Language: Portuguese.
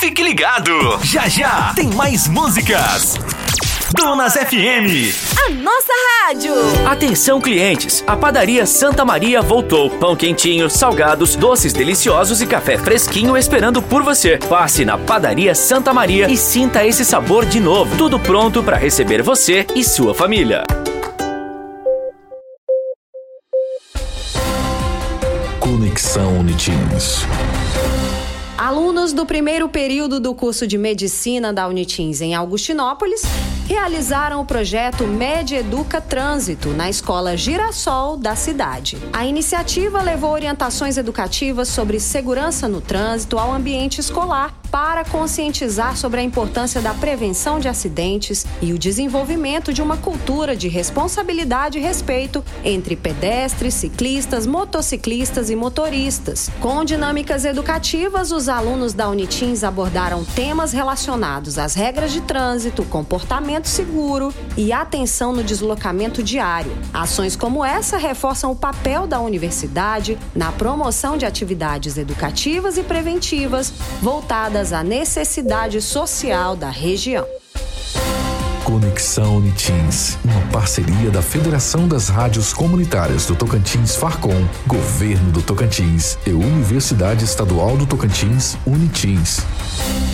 Fique ligado, já já tem mais músicas. Donas FM, a nossa rádio. Atenção clientes, a padaria Santa Maria voltou. Pão quentinho, salgados, doces deliciosos e café fresquinho esperando por você. Passe na padaria Santa Maria e sinta esse sabor de novo. Tudo pronto para receber você e sua família. Conexão Uniteens. Alunos do primeiro período do curso de Medicina da Uniteens em Augustinópolis realizaram o projeto Med Educa Trânsito na Escola Girassol da cidade. A iniciativa levou orientações educativas sobre segurança no trânsito ao ambiente escolar para conscientizar sobre a importância da prevenção de acidentes e o desenvolvimento de uma cultura de responsabilidade e respeito entre pedestres, ciclistas, motociclistas e motoristas. Com dinâmicas educativas, os alunos da Uniteens abordaram temas relacionados às regras de trânsito, comportamento seguro e atenção no deslocamento diário. Ações como essa reforçam o papel da universidade na promoção de atividades educativas e preventivas voltadas à necessidade social da região. Conexão Uniteens, uma parceria da Federação das Rádios Comunitárias do Tocantins Farcom, Governo do Tocantins e Universidade Estadual do Tocantins Uniteens.